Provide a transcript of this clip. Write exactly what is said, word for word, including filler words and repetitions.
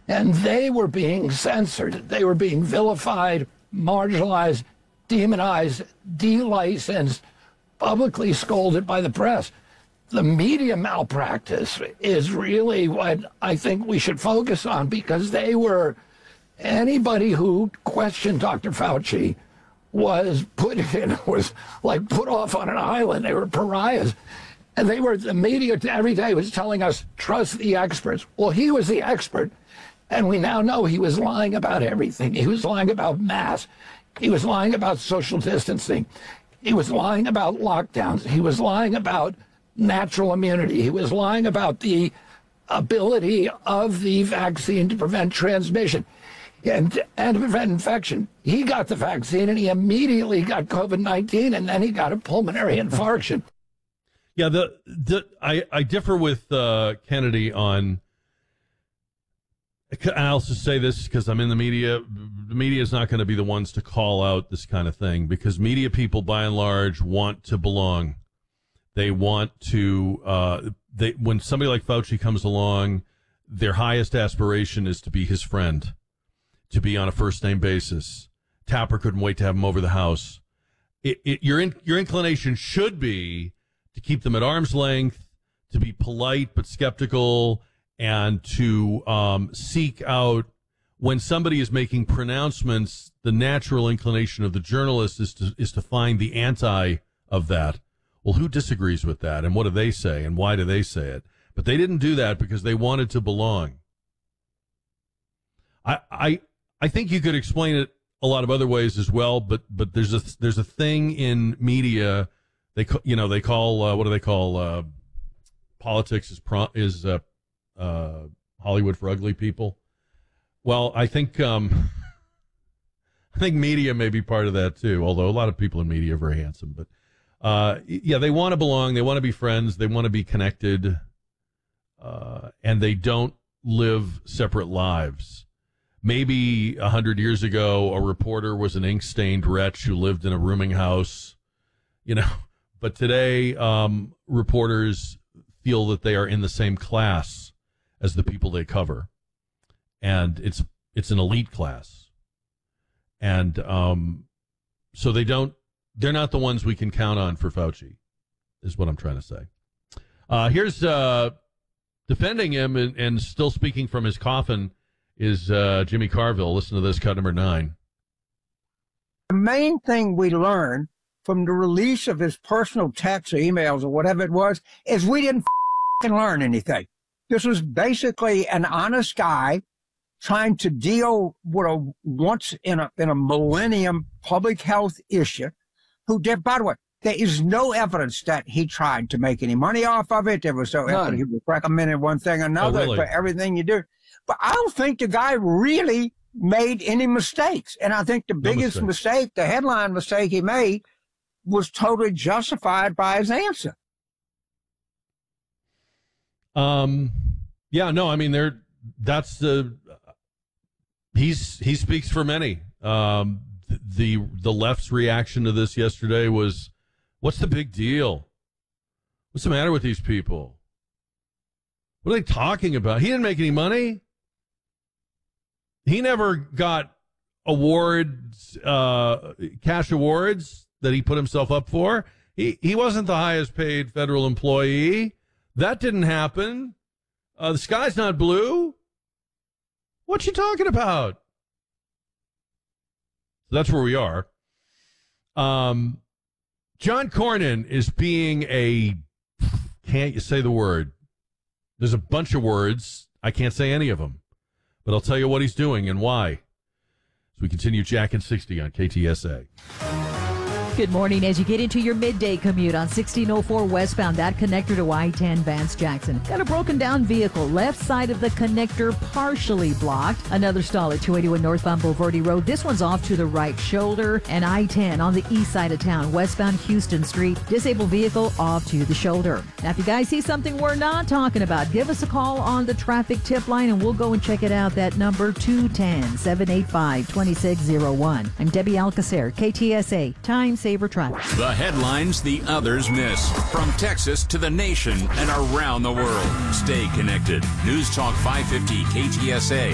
And they were being censored. They were being vilified, marginalized, demonized, delicensed, publicly scolded by the press. The media malpractice is really what I think we should focus on, because they were, anybody who questioned Doctor Fauci was put in, was like put off on an island. They were pariahs. And they were, the media every day was telling us, trust the experts. Well, he was the expert. And we now know he was lying about everything. He was lying about masks. He was lying about social distancing. He was lying about lockdowns. He was lying about natural immunity. He was lying about the ability of the vaccine to prevent transmission and, and to prevent infection. He got the vaccine and he immediately got COVID nineteen, and then he got a pulmonary infarction. Yeah, the, the I, I differ with uh, Kennedy on, and I'll just say this because I'm in the media. The media is not going to be the ones to call out this kind of thing, because media people, by and large, want to belong. They want to, uh, they, when somebody like Fauci comes along, their highest aspiration is to be his friend, to be on a first name basis. Tapper couldn't wait to have him over the house. It, it, your, in, your inclination should be to keep them at arm's length, to be polite but skeptical, and to um, seek out, when somebody is making pronouncements, the natural inclination of the journalist is to is to find the anti of that. Well, who disagrees with that, and what do they say, and why do they say it? But they didn't do that because they wanted to belong. I I I think you could explain it a lot of other ways as well, but but there's a there's a thing in media, they you know they call uh, what do they call uh, politics is pro, is uh, uh, Hollywood for ugly people. Well, I think um, I think media may be part of that too. Although a lot of people in media are very handsome, but uh, yeah, they want to belong, they want to be friends, they want to be connected, uh, and they don't live separate lives. Maybe a hundred years ago, a reporter was an ink-stained wretch who lived in a rooming house, you know. But today, um, reporters feel that they are in the same class as the people they cover, and it's it's an elite class, and um, so they don't. They're not the ones we can count on for Fauci, is what I'm trying to say. Uh, here's uh, defending him and, and still speaking from his coffin is uh, Jimmy Carville. Listen to this, cut number nine. The main thing we learned from the release of his personal texts or emails or whatever it was is we didn't f***ing learn anything. This was basically an honest guy trying to deal with a once in a in a millennium public health issue who did, by the way, there is no evidence that he tried to make any money off of it. There was no evidence he was recommending one thing or another oh, really? for everything you do. But I don't think the guy really made any mistakes. And I think the No biggest mistake. mistake, the headline mistake he made, was totally justified by his answer. Um, yeah, no, I mean, there. That's the. He's he speaks for many. Um, the the left's reaction to this yesterday was, "What's the big deal? What's the matter with these people? What are they talking about? He didn't make any money. He never got awards, uh, cash awards that he put himself up for. He he wasn't the highest paid federal employee. That didn't happen. Uh, the sky's not blue. What you talking about?" So that's where we are. Um, John Cornyn is being a, can't you say the word? There's a bunch of words. I can't say any of them, but I'll tell you what he's doing and why. As we continue Jack and sixty on K T S A. Good morning. As you get into your midday commute on sixteen oh four westbound, that connector to I ten Vance Jackson. Got a broken down vehicle. Left side of the connector partially blocked. Another stall at two eighty-one northbound Bulverde Road. This one's off to the right shoulder. And I ten on the east side of town, westbound Houston Street. Disabled vehicle off to the shoulder. Now, if you guys see something we're not talking about, give us a call on the traffic tip line and we'll go and check it out. That number, two one zero, seven eight five, two six zero one. I'm Debbie Alcacer, K T S A, Time Saver Traffic. The headlines the others miss. From Texas to the nation and around the world. Stay connected. News Talk five fifty K T S A.